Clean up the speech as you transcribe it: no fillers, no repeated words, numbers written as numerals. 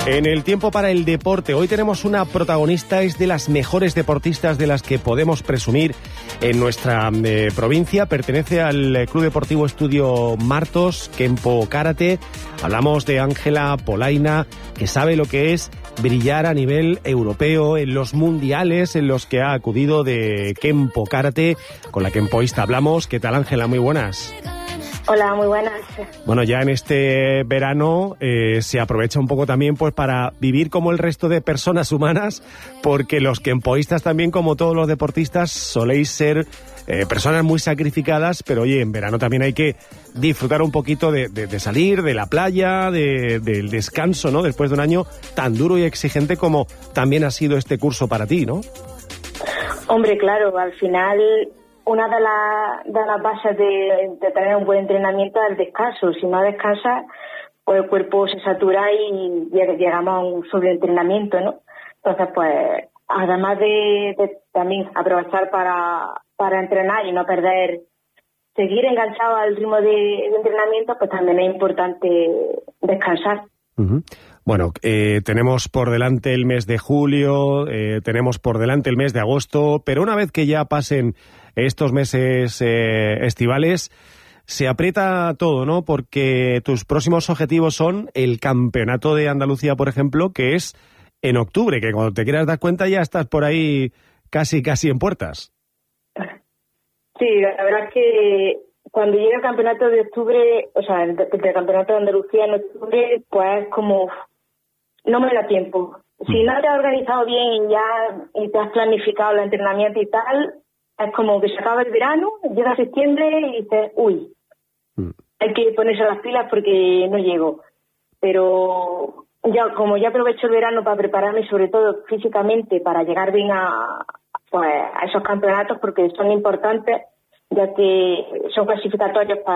En el tiempo para el deporte, hoy tenemos una protagonista, es de las mejores deportistas de las que podemos presumir en nuestra provincia. Pertenece al Club Deportivo Estudio Martos, Kenpo Karate. Hablamos de Ángela Polaina, que sabe lo que es brillar a nivel europeo en los mundiales en los que ha acudido de Kenpo Karate. Con la kenpoísta hablamos. ¿Qué tal, Ángela? Muy buenas. Hola, muy buenas. Bueno, ya en este verano se aprovecha un poco también pues para vivir como el resto de personas humanas, porque los kenpoístas también, como todos los deportistas, soléis ser personas muy sacrificadas, pero oye, en verano también hay que disfrutar un poquito de salir, de la playa, del descanso, ¿no? Después de un año tan duro y exigente como también ha sido este curso para ti, ¿no? Hombre, claro, al final una de las bases de tener un buen entrenamiento es el descanso. Si no descansas, pues el cuerpo se satura y llegamos a un sobreentrenamiento, ¿no? Entonces, pues, además de también aprovechar para entrenar y no seguir enganchado al ritmo de entrenamiento, pues también es importante descansar. Uh-huh. Bueno, tenemos por delante el mes de julio, tenemos por delante el mes de agosto, pero una vez que ya pasen estos meses estivales, se aprieta todo, ¿no? Porque tus próximos objetivos son el Campeonato de Andalucía, por ejemplo, que es en octubre, que cuando te quieras dar cuenta ya estás por ahí casi en puertas. Sí, la verdad es que cuando llega el Campeonato de octubre, o sea, el Campeonato de Andalucía en octubre, pues es como no me da tiempo. Si no te has organizado bien y te has planificado el entrenamiento y tal, es como que se acaba el verano, llega septiembre y dices, uy, hay que ponerse las pilas porque no llego. Pero como ya aprovecho el verano para prepararme, sobre todo físicamente, para llegar bien a esos campeonatos, porque son importantes, ya que son clasificatorios para